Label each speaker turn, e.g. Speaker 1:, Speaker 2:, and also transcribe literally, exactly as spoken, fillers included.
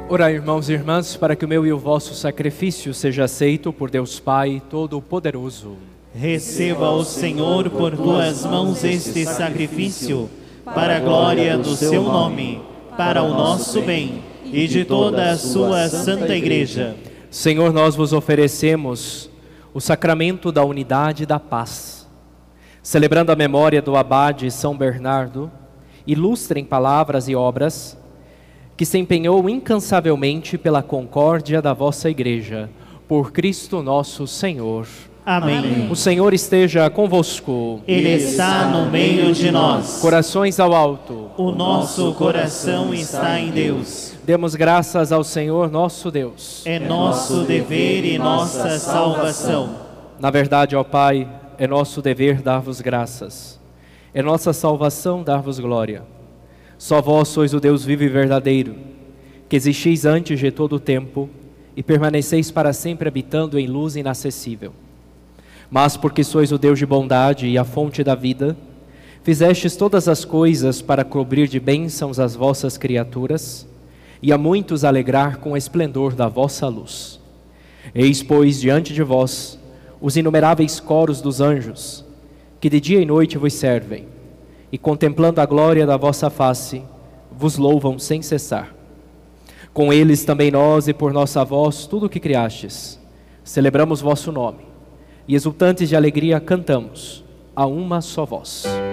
Speaker 1: Orai, irmãos e irmãs, para que o meu e o vosso sacrifício seja aceito por Deus Pai Todo-Poderoso.
Speaker 2: Receba o Senhor por tuas mãos este sacrifício, para a glória do seu nome, para o nosso bem e de toda a sua santa Igreja.
Speaker 1: Senhor, nós vos oferecemos o sacramento da unidade e da paz. Celebrando a memória do abade São Bernardo, ilustre em palavras e obras, que se empenhou incansavelmente pela concórdia da vossa Igreja, por Cristo nosso Senhor.
Speaker 2: Amém. Amém.
Speaker 1: O Senhor esteja convosco.
Speaker 2: Ele está no meio de nós.
Speaker 1: Corações ao alto.
Speaker 2: O nosso coração está em Deus.
Speaker 1: Demos graças ao Senhor nosso Deus.
Speaker 2: É nosso dever e nossa salvação.
Speaker 1: Na verdade, ó Pai, é nosso dever dar-vos graças. É nossa salvação dar-vos glória. Só vós sois o Deus vivo e verdadeiro, que existis antes de todo o tempo e permaneceis para sempre habitando em luz inacessível. Mas porque sois o Deus de bondade e a fonte da vida, fizestes todas as coisas para cobrir de bênçãos as vossas criaturas e a muitos alegrar com o esplendor da vossa luz. Eis, pois, diante de vós os inumeráveis coros dos anjos, que de dia e noite vos servem, e contemplando a glória da vossa face, vos louvam sem cessar. Com eles também nós e por nossa voz tudo o que criastes, celebramos vosso nome, e exultantes de alegria cantamos a uma só voz.